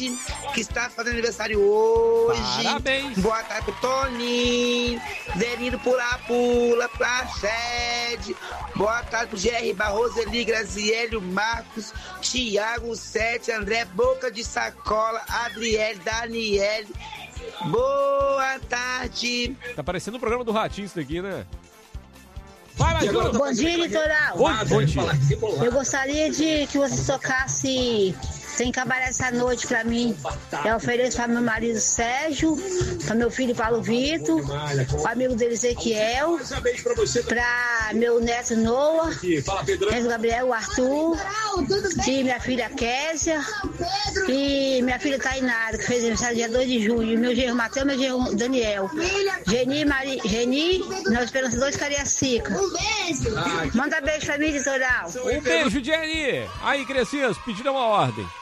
que está fazendo aniversário hoje. Parabéns. Boa tarde pro Toninho, Zelino Pula, pra Sede. Boa tarde pro GR Barroso, Eli, Graziélio, Marcos, Tiago, Sete, André, Boca de Sacola, Adriele, Daniele. Boa tarde. Tá parecendo o programa do Ratinho isso daqui, né? Vai, Maju. Bom dia, Litoral. Bom dia. Eu gostaria de que você tocasse Sem Cabaré essa noite pra mim. Eu ofereço pra meu marido Sérgio, pra meu filho Paulo Vitor, pro amigo dele Ezequiel, pra meu neto Noah, Renzo Gabriel, o Arthur, e minha filha Késia, e minha filha Tainara, que fez aniversário dia 2 de junho, meu genro Matheus, meu genro Daniel, Geni, nós esperamos 2 Cariacica. Manda beijo pra mim, Litoral. Um beijo, Jenny. Aí, Crescidos, pedindo uma ordem.